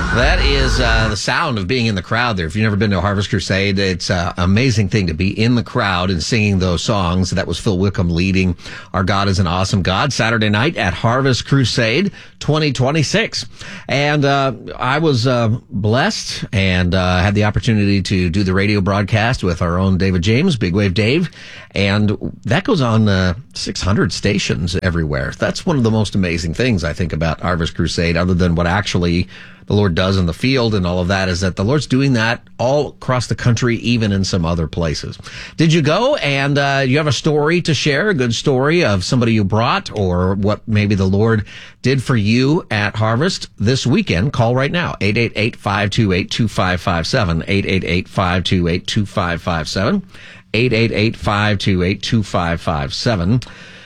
That is the sound of being in the crowd there. If you've never been to a Harvest Crusade, it's an amazing thing to be in the crowd and singing those songs. That was Phil Wickham leading Our God is an Awesome God Saturday night at Harvest Crusade 2026. And I was blessed and had the opportunity to do the radio broadcast with our own David James, Big Wave Dave. And that goes on 600 stations everywhere. That's one of the most amazing things I think about Harvest Crusade, other than what actually the Lord does in the field and all of that, is that the Lord's doing that all across the country, even in some other places. Did you go and you have a story to share, a good story of somebody you brought or what maybe the Lord did for you at Harvest this weekend? Call right now, 888-528-2557, 888-528-2557, 888-528-2557.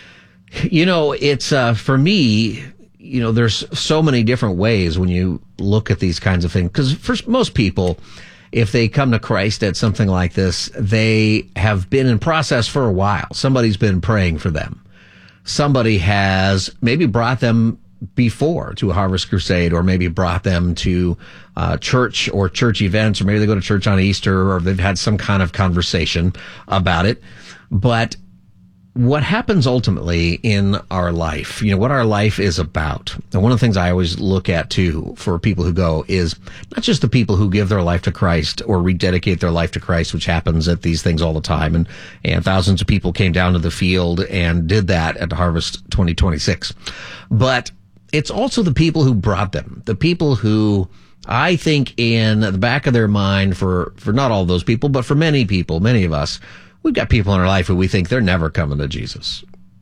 You know, it's for me, you know, there's so many different ways when you look at these kinds of things. Because for most people, if they come to Christ at something like this, they have been in process for a while. Somebody's been praying for them. Somebody has maybe brought them before to a Harvest Crusade, or maybe brought them to church or church events, or maybe they go to church on Easter, or they've had some kind of conversation about it. But what happens ultimately in our life, you know, what our life is about. And one of the things I always look at too for people who go is not just the people who give their life to Christ or rededicate their life to Christ, which happens at these things all the time. And thousands of people came down to the field and did that at Harvest 2026. But it's also the people who brought them, the people who I think in the back of their mind for not all of those people, but for many people, many of us, we've got people in our life who we think they're never coming to Jesus.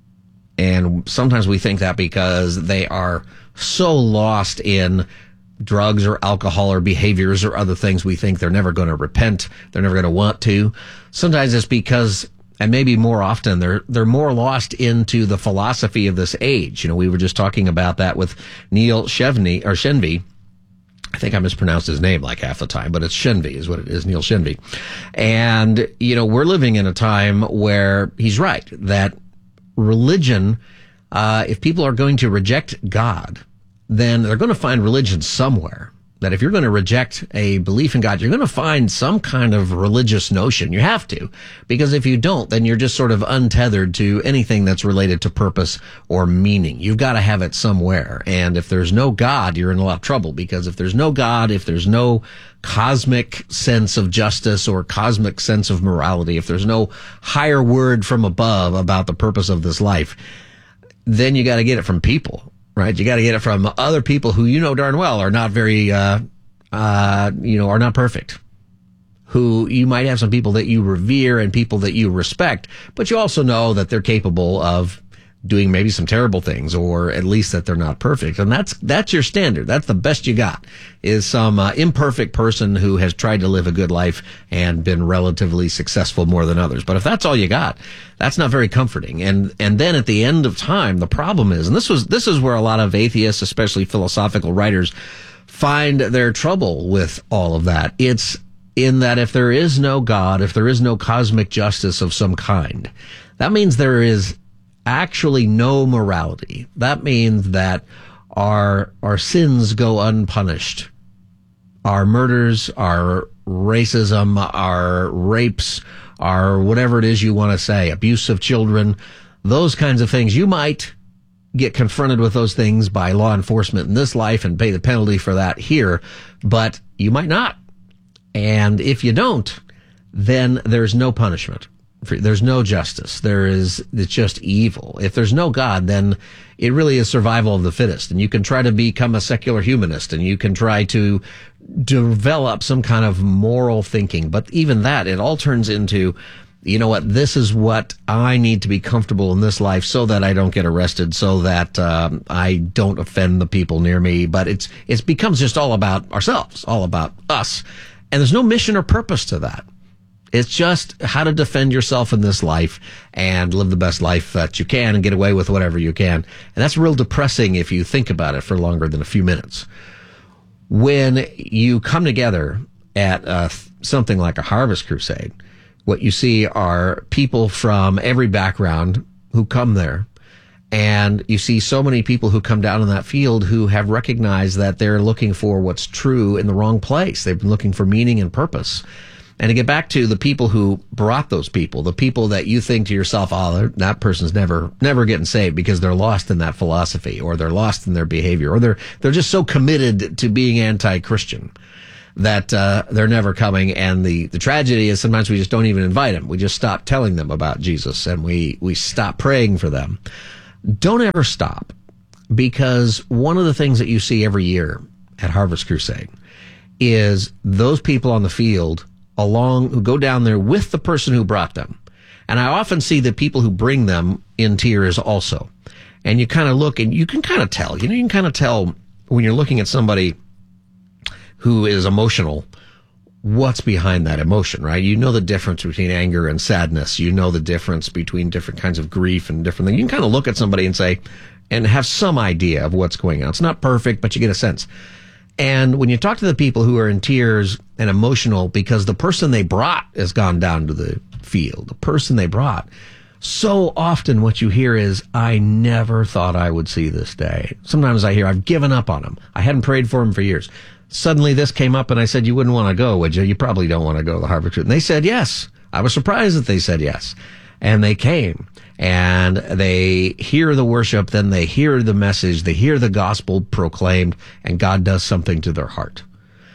And sometimes we think that because they are so lost in drugs or alcohol or behaviors or other things, we think they're never going to repent. They're never going to want to. Sometimes it's because, and maybe more often, they're more lost into the philosophy of this age. You know, we were just talking about that with Neil Shenvi. I think I mispronounced his name like half the time, but it's Shenvi is what it is, Neil Shenvi. And, you know, we're living in a time where he's right, that religion, if people are going to reject God, then they're going to find religion somewhere. That if you're going to reject a belief in God, you're going to find some kind of religious notion. You have to, because if you don't, then you're just sort of untethered to anything that's related to purpose or meaning. You've got to have it somewhere. And if there's no God, you're in a lot of trouble, because if there's no God, if there's no cosmic sense of justice or cosmic sense of morality, if there's no higher word from above about the purpose of this life, then you got to get it from people. Right? You got to get it from other people who you know darn well are not very, are not perfect. Who you might have some people that you revere and people that you respect, but you also know that they're capable of doing maybe some terrible things, or at least that they're not perfect. And that's your standard. That's the best you got, is some imperfect person who has tried to live a good life and been relatively successful more than others. But if that's all you got, that's not very comforting. And then at the end of time, the problem is, and this is where a lot of atheists, especially philosophical writers, find their trouble with all of that. It's in that if there is no God, if there is no cosmic justice of some kind, that means there is actually no morality. That means that our sins go unpunished. Our murders, our racism, our rapes, our whatever it is you want to say, abuse of children, those kinds of things. You might get confronted with those things by law enforcement in this life and pay the penalty for that here, but you might not. And if you don't, then there's no punishment. There's no justice. It's just evil. If there's no God, then it really is survival of the fittest. And you can try to become a secular humanist, and you can try to develop some kind of moral thinking. But even that, it all turns into, you know what, this is what I need to be comfortable in this life so that I don't get arrested, so that I don't offend the people near me. But it becomes just all about ourselves, all about us. And there's no mission or purpose to that. It's just how to defend yourself in this life and live the best life that you can and get away with whatever you can. And that's real depressing if you think about it for longer than a few minutes. When you come together at something like a Harvest Crusade, what you see are people from every background who come there. And you see so many people who come down in that field who have recognized that they're looking for what's true in the wrong place. They've been looking for meaning and purpose. And to get back to the people who brought those people, the people that you think to yourself, oh, that person's never getting saved because they're lost in that philosophy, or they're lost in their behavior, or they're just so committed to being anti-Christian that they're never coming. And the tragedy is sometimes we just don't even invite them. We just stop telling them about Jesus, and we stop praying for them. Don't ever stop, because one of the things that you see every year at Harvest Crusade is those people on the field who go down there with the person who brought them. And I often see the people who bring them in tears also. And you kind of look and you can kind of tell, you can kind of tell when you're looking at somebody who is emotional, what's behind that emotion, right? You know the difference between anger and sadness. You know the difference between different kinds of grief and different things. You can kind of look at somebody and say, and have some idea of what's going on. It's not perfect, but you get a sense. And when you talk to the people who are in tears and emotional because the person they brought has gone down to the field, the person they brought, so often what you hear is, I never thought I would see this day. Sometimes I hear, I've given up on him. I hadn't prayed for him for years. Suddenly this came up and I said, you wouldn't want to go, would you? You probably don't want to go to the Harvest Crusade. And they said yes. I was surprised that they said yes. And they came. And they hear the worship, then they hear the message, they hear the gospel proclaimed, and God does something to their heart.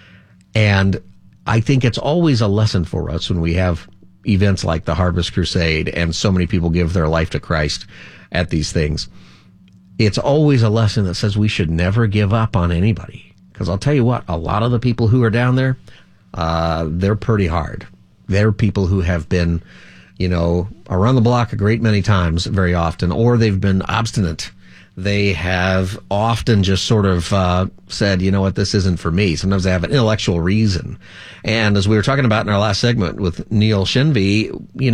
And I think it's always a lesson for us when we have events like the Harvest Crusade and so many people give their life to Christ at these things. It's always a lesson that says we should never give up on anybody. Because I'll tell you what, a lot of the people who are down there, they're pretty hard. They're people who have been, around the block a great many times, very often, or they've been obstinate. They have often just sort of said, you know what, this isn't for me. Sometimes they have an intellectual reason. And as we were talking about in our last segment with Neil Shenvi,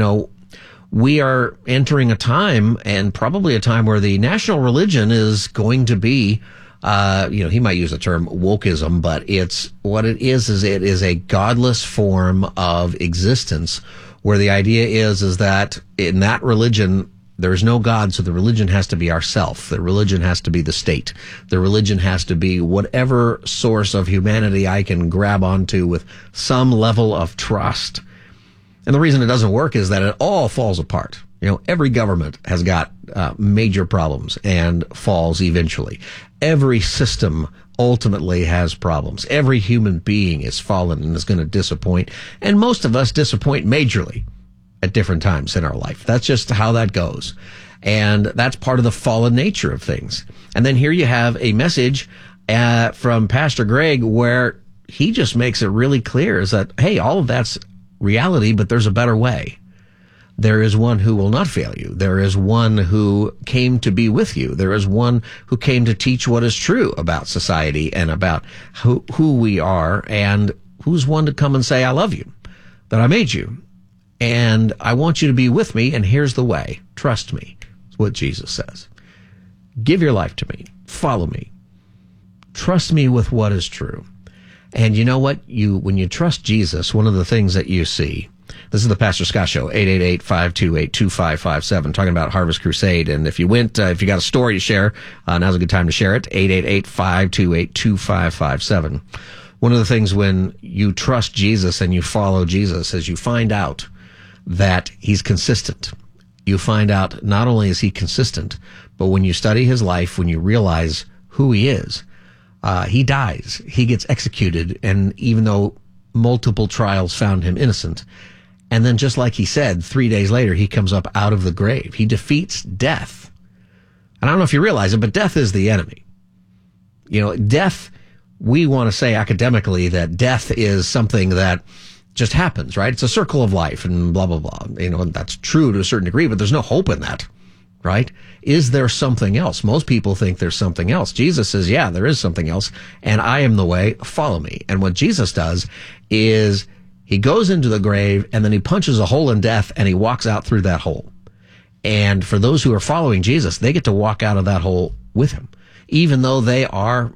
we are entering a time, and probably a time, where the national religion is going to be, he might use the term wokeism, but what it is it is a godless form of existence, where the idea is that in that religion, there is no God, so the religion has to be ourself. The religion has to be the state. The religion has to be whatever source of humanity I can grab onto with some level of trust. And the reason it doesn't work is that it all falls apart. Every government has got major problems and falls eventually. Every system ultimately has problems. Every human being is fallen and is going to disappoint. And most of us disappoint majorly at different times in our life. That's just how that goes. And that's part of the fallen nature of things. And then here you have a message from Pastor Greg where he just makes it really clear is that, hey, all of that's reality, but there's a better way. There is one who will not fail you. There is one who came to be with you. There is one who came to teach what is true about society and about who we are, and who's one to come and say, I love you, that I made you, and I want you to be with me, and here's the way. Trust me. That's what Jesus says. Give your life to me. Follow me. Trust me with what is true. And you know what? When you trust Jesus, one of the things that you see, this is the Pastor Scott Show, 888-528-2557, talking about Harvest Crusade. And if you got a story to share, now's a good time to share it, 888-528-2557. One of the things when you trust Jesus and you follow Jesus is you find out that he's consistent. You find out not only is he consistent, but when you study his life, when you realize who he is, he dies, he gets executed, and even though multiple trials found him innocent, and then just like he said, 3 days later, he comes up out of the grave. He defeats death. And I don't know if you realize it, but death is the enemy. Death, we want to say academically that death is something that just happens, right? It's a circle of life and blah, blah, blah. And that's true to a certain degree, but there's no hope in that, right? Is there something else? Most people think there's something else. Jesus says, yeah, there is something else, and I am the way, follow me. And what Jesus does is he goes into the grave and then he punches a hole in death and he walks out through that hole. And for those who are following Jesus, they get to walk out of that hole with him, even though they are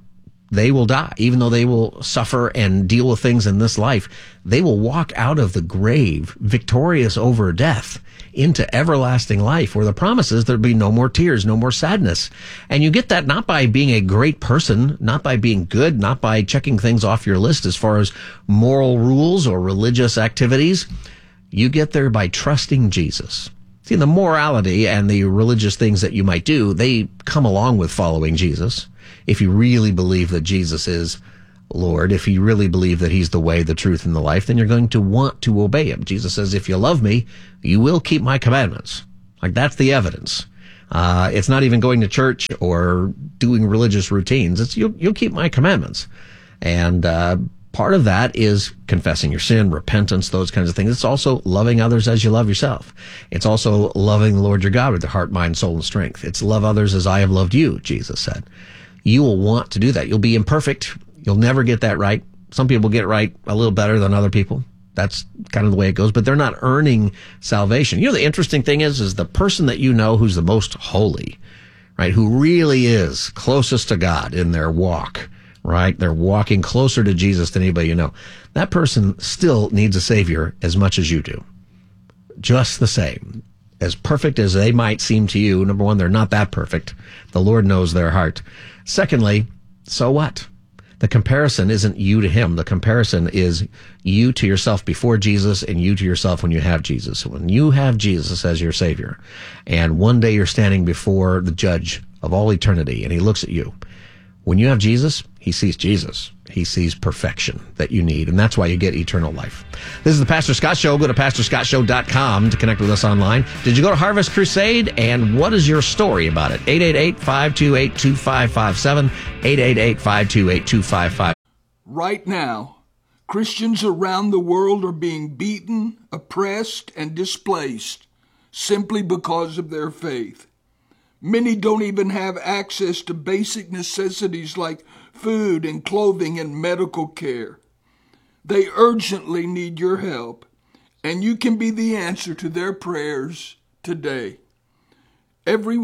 they will die. Even though they will suffer and deal with things in this life, they will walk out of the grave victorious over death into everlasting life, where the promise is there'll be no more tears, no more sadness. And you get that not by being a great person, not by being good, not by checking things off your list as far as moral rules or religious activities. You get there by trusting Jesus. See, the morality and the religious things that you might do, they come along with following Jesus. If you really believe that Jesus is Lord, if you really believe that he's the way, the truth, and the life, then you're going to want to obey him. Jesus says, if you love me, you will keep my commandments. Like, that's the evidence. It's not even going to church or doing religious routines. It's you'll keep my commandments. And part of that is confessing your sin, repentance, those kinds of things. It's also loving others as you love yourself. It's also loving the Lord your God with your heart, mind, soul, and strength. It's love others as I have loved you, Jesus said. You will want to do that. You'll be imperfect. You'll never get that right. Some people get it right a little better than other people. That's kind of the way it goes, but they're not earning salvation. You know, the interesting thing is the person that you know who's the most holy, right? Who really is closest to God in their walk, right? They're walking closer to Jesus than anybody you know. That person still needs a savior as much as you do. Just the same. As perfect as they might seem to you, number one, they're not that perfect. The Lord knows their heart. Secondly, so what? The comparison isn't you to him. The comparison is you to yourself before Jesus and you to yourself when you have Jesus. When you have Jesus as your Savior, and one day you're standing before the judge of all eternity, and he looks at you. When you have Jesus, he sees Jesus. He sees perfection that you need, and that's why you get eternal life. This is the Pastor Scott Show. Go to PastorScottShow.com to connect with us online. Did you go to Harvest Crusade, and what is your story about it? 888-528-2557, 888-528-2557. Right now, Christians around the world are being beaten, oppressed, and displaced simply because of their faith. Many don't even have access to basic necessities like food and clothing and medical care. They urgently need your help, and you can be the answer to their prayers today. Every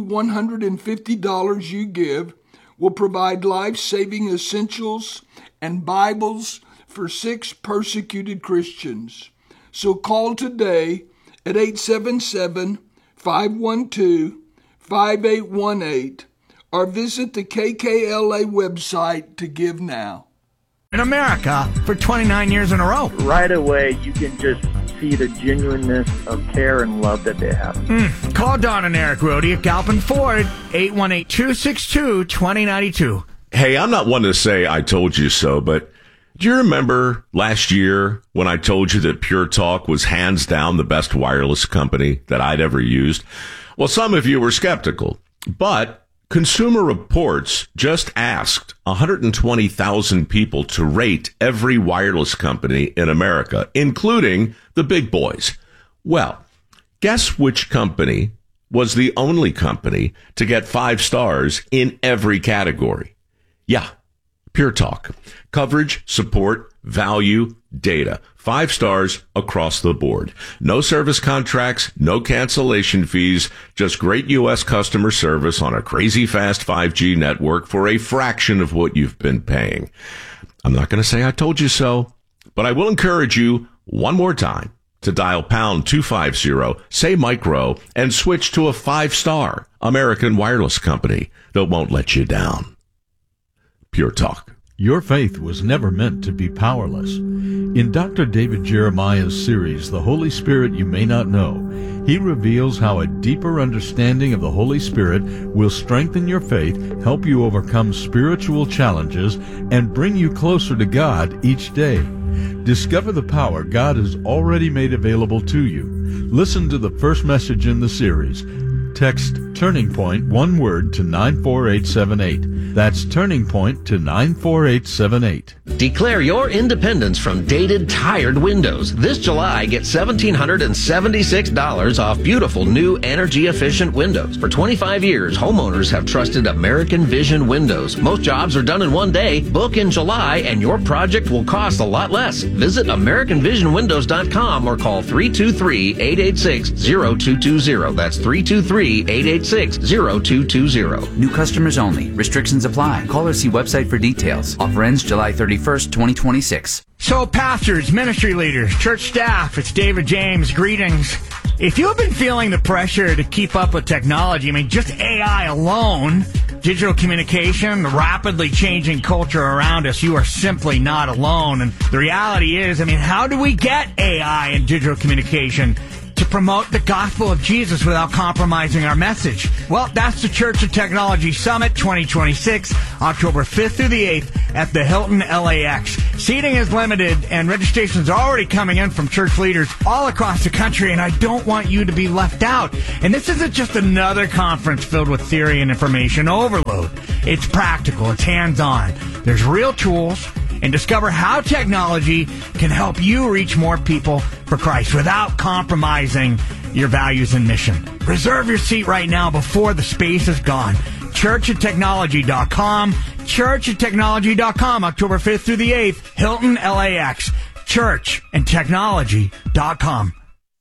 $150 you give will provide life-saving essentials and Bibles for 6 persecuted Christians. So call today at 877-512-5818 or visit the KKLA website to give now. In America for 29 years in a row. Right away, you can just see the genuineness of care and love that they have. Call Don and Eric Rohde at Galpin Ford, 818-262-2092. Hey, I'm not one to say I told you so, but do you remember last year when I told you that Pure Talk was hands down the best wireless company that I'd ever used? Well, some of you were skeptical, but Consumer Reports just asked 120,000 people to rate every wireless company in America, including the big boys. Well, guess which company was the only company to get 5 stars in every category? Yeah, Pure Talk. Coverage, support, value, data. 5 stars across the board. No service contracts, no cancellation fees, just great U.S. customer service on a crazy fast 5G network for a fraction of what you've been paying. I'm not going to say I told you so, but I will encourage you one more time to dial pound 250, say micro, and switch to a 5-star American wireless company that won't let you down. Pure Talk. Your faith was never meant to be powerless. In Dr. David Jeremiah's series, The Holy Spirit You May Not Know, he reveals how a deeper understanding of the Holy Spirit will strengthen your faith, help you overcome spiritual challenges, and bring you closer to God each day. Discover the power God has already made available to you. Listen to the first message in the series. Text Turning Point, one word, to 94878. That's Turning Point to 94878. Declare your independence from dated, tired windows. This July, get $1,776 off beautiful new energy-efficient windows. For 25 years, homeowners have trusted American Vision Windows. Most jobs are done in one day. Book in July, and your project will cost a lot less. Visit AmericanVisionWindows.com or call 323-886-0220. That's 323 833-886-0220. New customers only. Restrictions apply. Call or see website for details. Offer ends July 31st, 2026. So, pastors, ministry leaders, church staff, it's David James. Greetings. If you've been feeling the pressure to keep up with technology, just AI alone, digital communication, the rapidly changing culture around us, you are simply not alone. And the reality is, how do we get AI and digital communication to promote the gospel of Jesus without compromising our message? Well, that's the Church of Technology Summit 2026, October 5th through the 8th at the Hilton LAX. Seating is limited and registrations are already coming in from church leaders all across the country, and I don't want you to be left out. And this isn't just another conference filled with theory and information overload. It's practical, it's hands-on. There's real tools, and discover how technology can help you reach more people for Christ without compromising your values and mission. Reserve your seat right now before the space is gone. churchoftechnology.com, churchoftechnology.com, October 5th through the 8th, Hilton LAX, churchoftechnology.com.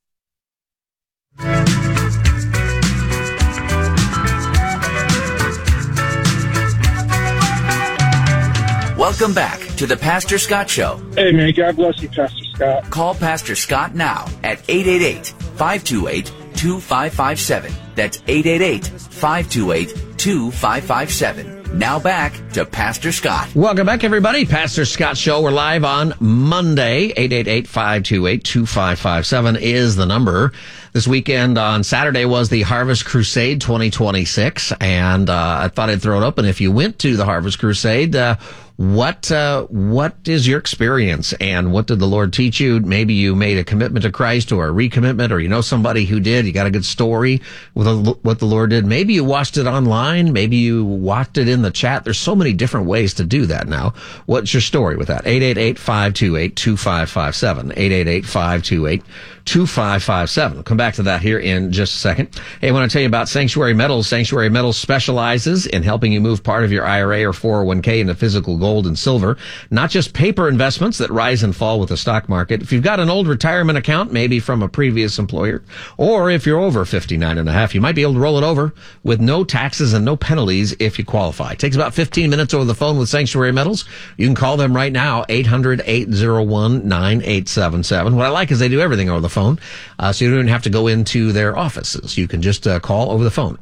Welcome back to the Pastor Scott Show. Hey, man, God bless you, Pastor Scott. Call Pastor Scott now at 888-528-2557. That's 888-528-2557. Now back to Pastor Scott. Welcome back, everybody. Pastor Scott Show. We're live on Monday. 888-528-2557 is the number. This weekend on Saturday was the Harvest Crusade 2026, and I thought I'd throw it open. If you went to the Harvest Crusade, what is your experience, and what did the Lord teach you? Maybe you made a commitment to Christ or a recommitment, or you know somebody who did. You got a good story with what the Lord did. Maybe you watched it online. Maybe you watched it in the chat. There's so many different ways to do that now. What's your story with that? 888-528-2557. 888-528-2557. Come back to that here in just a second. Hey, I want to tell you about Sanctuary Metals. Sanctuary Metals specializes in helping you move part of your IRA or 401k into physical gold and silver, not just paper investments that rise and fall with the stock market. If you've got an old retirement account, maybe from a previous employer, or if you're over 59 and a half, you might be able to roll it over with no taxes and no penalties if you qualify. It takes about 15 minutes over the phone with Sanctuary Metals. You can call them right now, 800-801-9877. What I like is they do everything over the phone, so you don't even have to go into their offices. You can just call over the phone,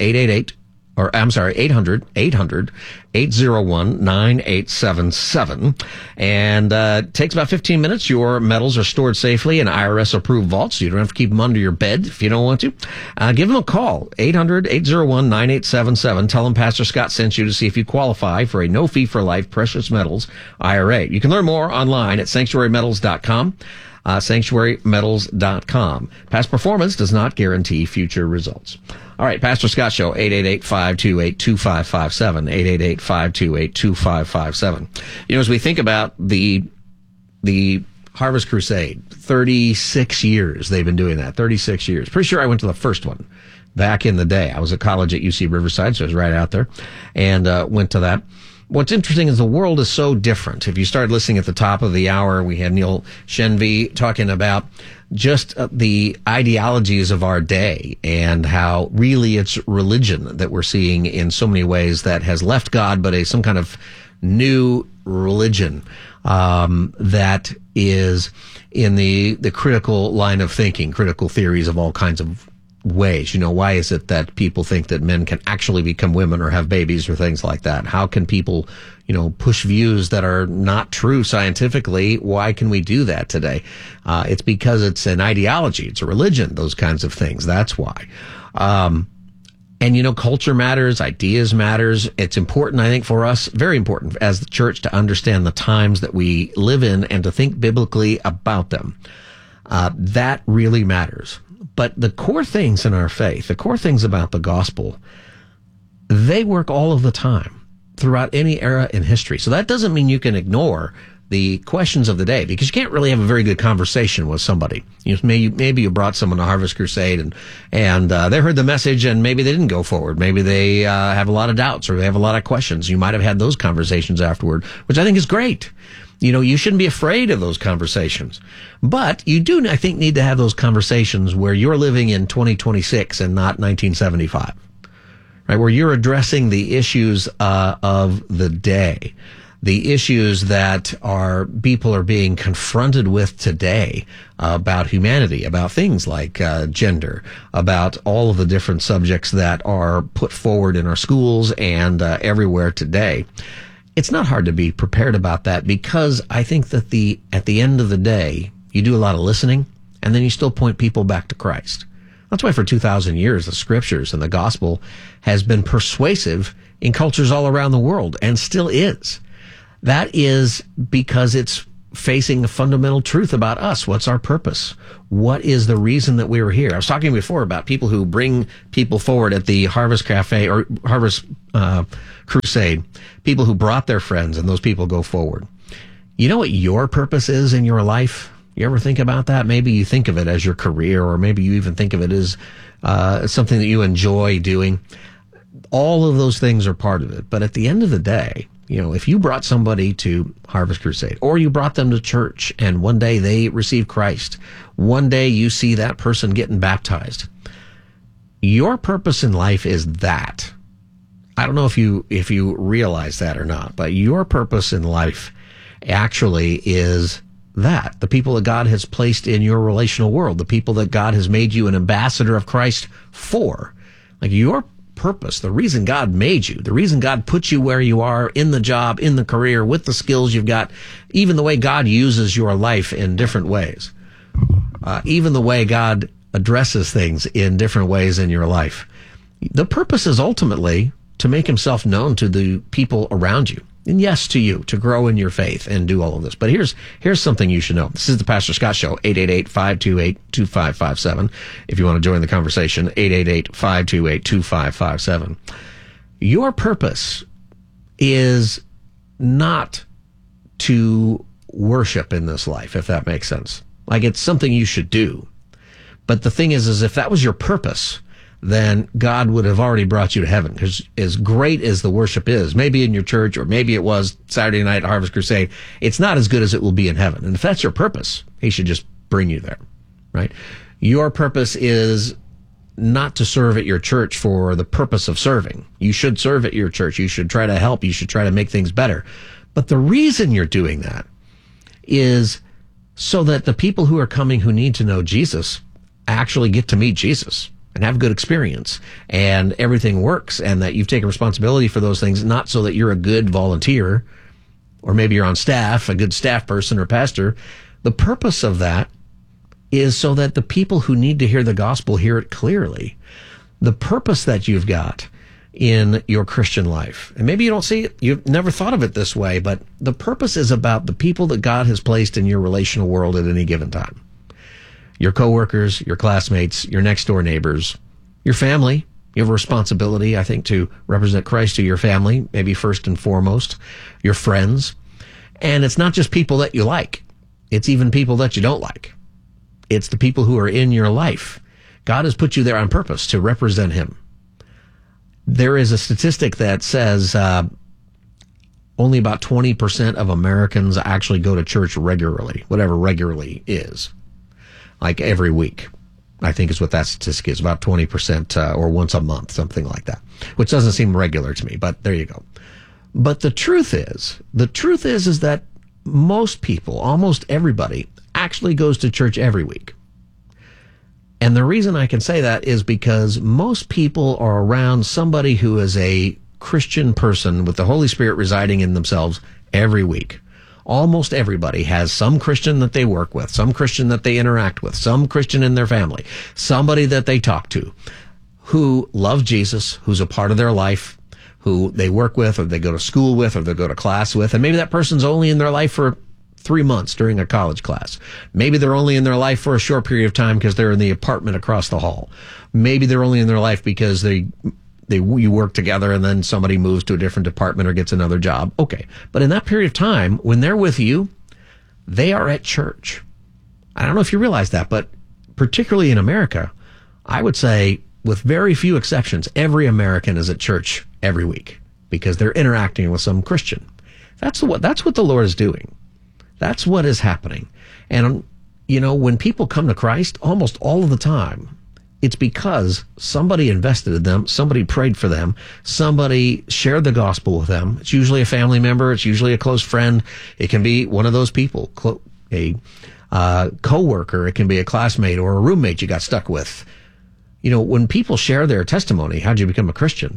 800-801-9877. And it takes about 15 minutes. Your metals are stored safely in IRS-approved vaults, so you don't have to keep them under your bed if you don't want to. Give them a call, 800-801-9877. Tell them Pastor Scott sent you to see if you qualify for a no-fee-for-life precious metals IRA. You can learn more online at sanctuarymetals.com. sanctuarymetals.com. Past performance does not guarantee future results. All right, Pastor Scott Show, 888-528-2557, 888-528-2557. As we think about the Harvest Crusade, 36 years they've been doing that, 36 years. Pretty sure I went to the first one back in the day. I was at college at UC Riverside, so I was right out there, and went to that. What's interesting is the world is so different. If you started listening at the top of the hour, we had Neil Shenvi talking about just the ideologies of our day and how really it's religion that we're seeing in so many ways that has left God, but some kind of new religion that is in the critical line of thinking, critical theories of all kinds of ways. Why is it that people think that men can actually become women or have babies or things like that? How can people, push views that are not true scientifically? Why can we do that today? It's because it's an ideology. It's a religion, those kinds of things. That's why. And culture matters, ideas matters. It's important, I think, for us, very important as the church to understand the times that we live in and to think biblically about them. That really matters. But the core things in our faith, the core things about the gospel, they work all of the time throughout any era in history. So that doesn't mean you can ignore the questions of the day, because you can't really have a very good conversation with somebody. Maybe you brought someone to Harvest Crusade and they heard the message and maybe they didn't go forward. Maybe they have a lot of doubts or they have a lot of questions. You might have had those conversations afterward, which I think is great. You shouldn't be afraid of those conversations. But you do, I think, need to have those conversations where you're living in 2026 and not 1975, right? Where you're addressing the issues of the day. The issues that people are being confronted with today about humanity, about things like gender, about all of the different subjects that are put forward in our schools and everywhere today. It's not hard to be prepared about that, because I think that at the end of the day, you do a lot of listening and then you still point people back to Christ. That's why for 2,000 years, the scriptures and the gospel has been persuasive in cultures all around the world and still is. That is because it's facing a fundamental truth about us. What's our purpose? What is the reason that we were here? I was talking before about people who bring people forward at the Harvest Cafe or Harvest Crusade, people who brought their friends, and those people go forward. You know what your purpose is in your life? You ever think about that? Maybe you think of it as your career, or maybe you even think of it as something that you enjoy doing. All of those things are part of it. But at the end of the day, if you brought somebody to Harvest Crusade, or you brought them to church, and one day they receive Christ, one day you see that person getting baptized, your purpose in life is that. I don't know if you realize that or not, but your purpose in life actually is that. The people that God has placed in your relational world, the people that God has made you an ambassador of Christ for. Like, your purpose, the reason God made you, the reason God put you where you are in the job, in the career, with the skills you've got, even the way God uses your life in different ways, even the way God addresses things in different ways in your life. The purpose is ultimately to make himself known to the people around you. And yes, to you, to grow in your faith and do all of this. But here's something you should know. This is the Pastor Scott Show, 888-528-2557. If you want to join the conversation, 888-528-2557. Your purpose is not to worship in this life, if that makes sense. Like, it's something you should do. But the thing is if that was your purpose, then God would have already brought you to heaven. Because as great as the worship is, maybe in your church, or maybe it was Saturday night at Harvest Crusade, it's not as good as it will be in heaven. And if that's your purpose, he should just bring you there, right? Your purpose is not to serve at your church for the purpose of serving. You should serve at your church. You should try to help. You should try to make things better. But the reason you're doing that is so that the people who are coming who need to know Jesus actually get to meet Jesus and have a good experience, and everything works, and that you've taken responsibility for those things, not so that you're a good volunteer, or maybe you're on staff, a good staff person or pastor. The purpose of that is so that the people who need to hear the gospel hear it clearly. The purpose that you've got in your Christian life, and maybe you don't see it, you've never thought of it this way, but the purpose is about the people that God has placed in your relational world at any given time. Your coworkers, your classmates, your next door neighbors, your family. You have a responsibility, I think, to represent Christ to your family, maybe first and foremost, your friends. And it's not just people that you like. It's even people that you don't like. It's the people who are in your life. God has put you there on purpose to represent him. There is a statistic that says only about 20% of Americans actually go to church regularly, whatever regularly is. Like every week, I think is what that statistic is, about 20% or once a month, something like that, which doesn't seem regular to me, but there you go. But the truth is that most people, almost everybody, actually goes to church every week. And the reason I can say that is because most people are around somebody who is a Christian person with the Holy Spirit residing in themselves every week. Almost everybody has some Christian that they work with, some Christian that they interact with, some Christian in their family, somebody that they talk to who loves Jesus, who's a part of their life, who they work with, or they go to school with, or they go to class with. And maybe that person's only in their life for 3 months during a college class. Maybe they're only in their life for a short period of time because they're in the apartment across the hall. Maybe they're only in their life because you work together and then somebody moves to a different department or gets another job. Okay. But in that period of time, when they're with you, they are at church. I don't know if you realize that, but particularly in America, I would say with very few exceptions, every American is at church every week because they're interacting with some Christian. That's what the Lord is doing. That's what is happening. And, when people come to Christ, almost all of the time, it's because somebody invested in them, somebody prayed for them, somebody shared the gospel with them. It's usually a family member. It's usually a close friend. It can be one of those people, a coworker. It can be a classmate or a roommate you got stuck with. When people share their testimony, how'd you become a Christian?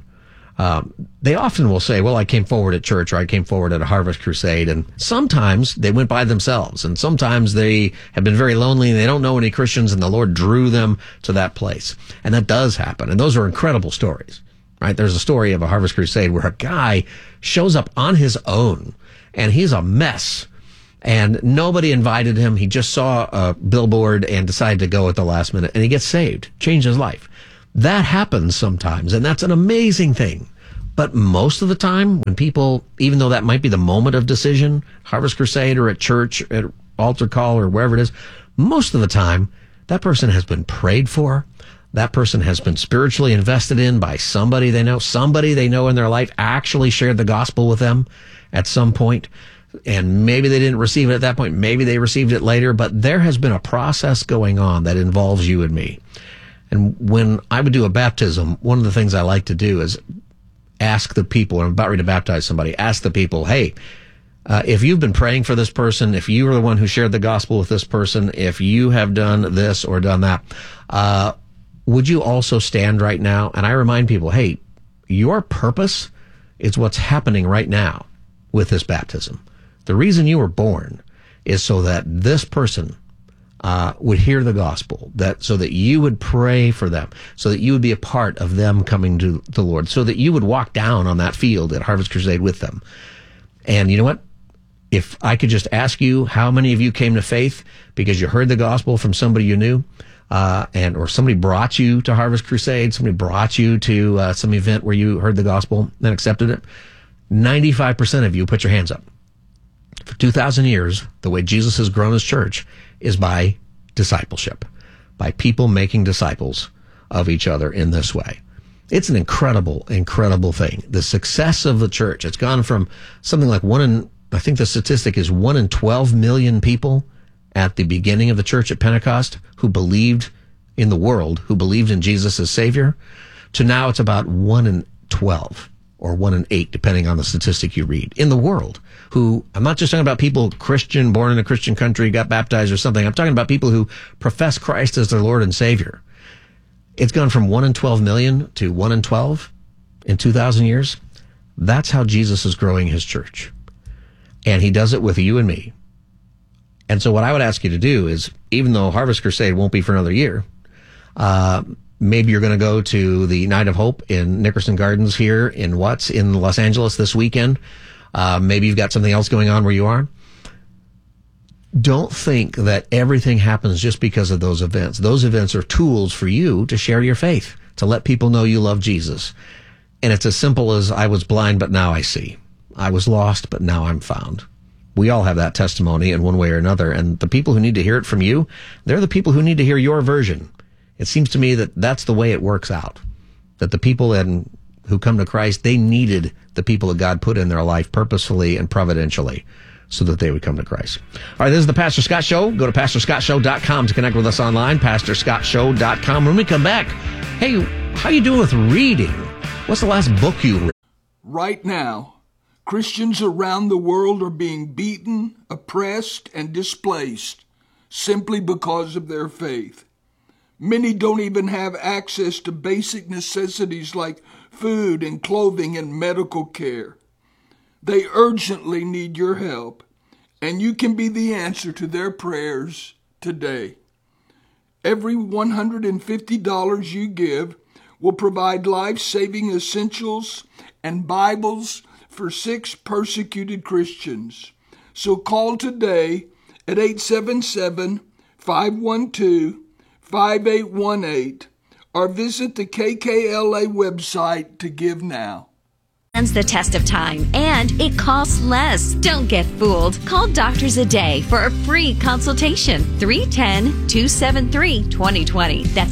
They often will say, well, I came forward at church or I came forward at a Harvest Crusade. And sometimes they went by themselves and sometimes they have been very lonely and they don't know any Christians and the Lord drew them to that place. And that does happen. And those are incredible stories, right? There's a story of a Harvest Crusade where a guy shows up on his own and he's a mess and nobody invited him. He just saw a billboard and decided to go at the last minute and he gets saved, changed his life. That happens sometimes, and that's an amazing thing. But most of the time, when people, even though that might be the moment of decision, Harvest Crusade or at church, at altar call or wherever it is, most of the time, that person has been prayed for. That person has been spiritually invested in by somebody they know in their life actually shared the gospel with them at some point. And maybe they didn't receive it at that point. Maybe they received it later, but there has been a process going on that involves you and me. And when I would do a baptism, one of the things I like to do is ask the people, when I'm about ready to baptize somebody, ask the people, hey, if you've been praying for this person, if you were the one who shared the gospel with this person, if you have done this or done that, would you also stand right now? And I remind people, hey, your purpose is what's happening right now with this baptism. The reason you were born is so that this person would hear the gospel, so that you would pray for them, so that you would be a part of them coming to the Lord, so that you would walk down on that field at Harvest Crusade with them. And you know what? If I could just ask you, how many of you came to faith because you heard the gospel from somebody you knew, or somebody brought you to Harvest Crusade, somebody brought you to some event where you heard the gospel and accepted it? 95% of you put your hands up. For 2,000 years, the way Jesus has grown his church is by discipleship, by people making disciples of each other in this way. It's an incredible, incredible thing. The success of the church, it's gone from something like I think the statistic is 1 in 12 million people at the beginning of the church at Pentecost who believed in the world, who believed in Jesus as Savior, to now it's about 1 in 12 or 1 in 8, depending on the statistic you read, in the world. Who, I'm not just talking about people Christian, born in a Christian country, got baptized or something. I'm talking about people who profess Christ as their Lord and Savior. It's gone from 1 in 12 million to 1 in 12 in 2,000 years. That's how Jesus is growing his church. And he does it with you and me. And so what I would ask you to do is, even though Harvest Crusade won't be for another year, maybe you're going to go to the Night of Hope in Nickerson Gardens here in Los Angeles this weekend. Maybe you've got something else going on where you are. Don't think that everything happens just because of those events. Those events are tools for you to share your faith, to let people know you love Jesus. And it's as simple as, I was blind, but now I see. I was lost, but now I'm found. We all have that testimony in one way or another. And the people who need to hear it from you, they're the people who need to hear your version. It seems to me that that's the way it works out. That the people who come to Christ, they needed the people that God put in their life purposefully and providentially so that they would come to Christ. All right, this is the Pastor Scott Show. Go to PastorScottShow.com to connect with us online, PastorScottShow.com. When we come back, hey, how you doing with reading? What's the last book you read? Right now, Christians around the world are being beaten, oppressed, and displaced simply because of their faith. Many don't even have access to basic necessities like food and clothing and medical care. They urgently need your help, and you can be the answer to their prayers today. Every $150 you give will provide life-saving essentials and Bibles for 6 persecuted Christians. So call today at 877-512-5818 or visit the KKLA website to give now. the test of time, and it costs less. Don't get fooled. Call Doctors a Day for a free consultation. 310-273-2020. That's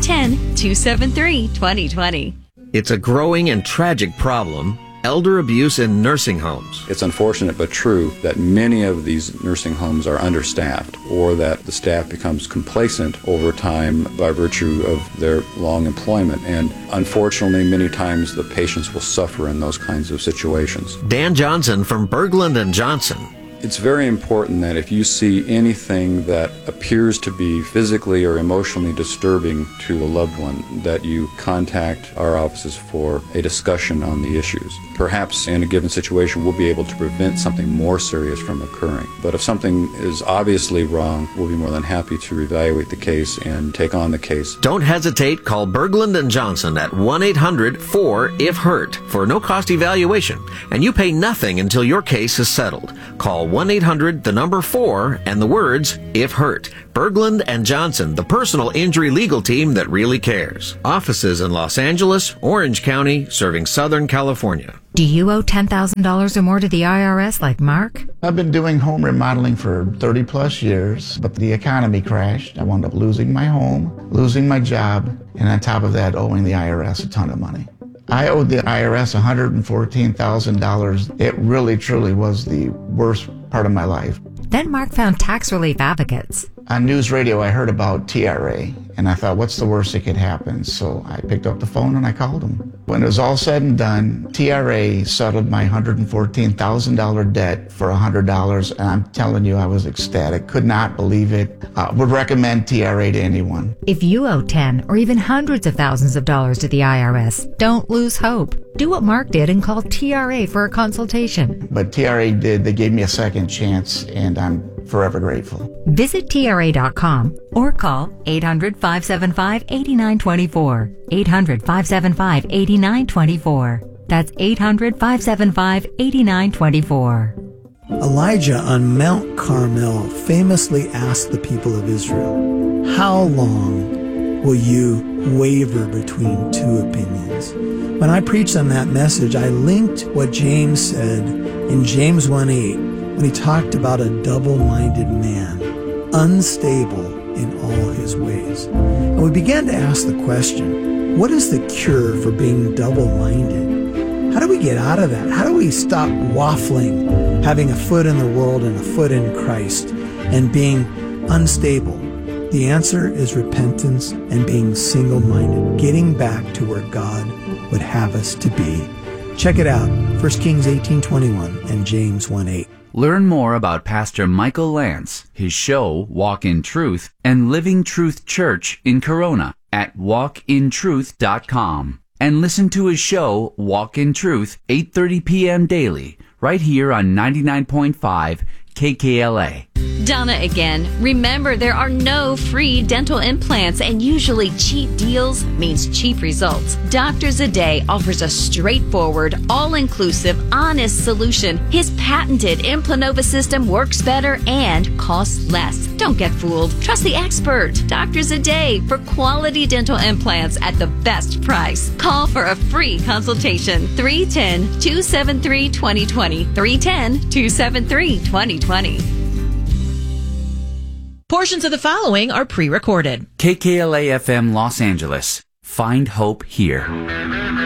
310-273-2020. It's a growing and tragic problem. Elder abuse in nursing homes. It's unfortunate but true that many of these nursing homes are understaffed, or that the staff becomes complacent over time by virtue of their long employment. And unfortunately, many times the patients will suffer in those kinds of situations. Dan Johnson from Berglund and Johnson. It's very important that if you see anything that appears to be physically or emotionally disturbing to a loved one, that you contact our offices for a discussion on the issues. Perhaps in a given situation, we'll be able to prevent something more serious from occurring. But if something is obviously wrong, we'll be more than happy to evaluate the case and take on the case. Don't hesitate. Call Berglund and Johnson at 1-800-4-IF-HURT for a no-cost evaluation, and you pay nothing until your case is settled. Call 1-800-4 and the words "if hurt." Berglund and Johnson, the personal injury legal team that really cares. Offices in Los Angeles, Orange County, serving Southern California. Do you owe $10,000 or more to the IRS like Mark? I've been doing home remodeling for 30 plus years, but the economy crashed. I wound up losing my home, losing my job, and on top of that, owing the IRS a ton of money. I owed the IRS $114,000. It really, truly was the worst part of my life. Then Mark found tax relief advocates. On news radio, I heard about TRA, and I thought, what's the worst that could happen? So I picked up the phone and I called them. When it was all said and done, TRA settled my $114,000 debt for $100, and I'm telling you, I was ecstatic. Could not believe it. Would recommend TRA to anyone. If you owe 10 or even hundreds of thousands of dollars to the IRS, don't lose hope. Do what Mark did and call TRA for a consultation. But TRA did. They gave me a second chance, and I'm forever grateful. Visit TRA.com or call 800-575-8924. 800-575-8924. That's 800-575-8924. Elijah on Mount Carmel famously asked the people of Israel, "How long will you waver between two opinions?" When I preached on that message, I linked what James said in James 1:8 when he talked about a double-minded man, unstable in all his ways. And we began to ask the question, what is the cure for being double-minded? How do we get out of that? How do we stop waffling, having a foot in the world and a foot in Christ, and being unstable? The answer is repentance and being single-minded, getting back to where God would have us to be. Check it out, 1 Kings 18:21 and James 1:8. Learn more about Pastor Michael Lance, his show, Walk in Truth, and Living Truth Church in Corona at walkintruth.com. And listen to his show, Walk in Truth, 8:30 p.m. daily, right here on 99.5 KKLA. Donna again. Remember, there are no free dental implants, and usually cheap deals means cheap results. Doctors a Day offers a straightforward, all-inclusive, honest solution. His patented Implanova system works better and costs less. Don't get fooled. Trust the expert. Doctors a Day for quality dental implants at the best price. Call for a free consultation. 310-273-2020. 310-273-2020. Portions of the following are pre-recorded. KKLA FM Los Angeles. Find hope here.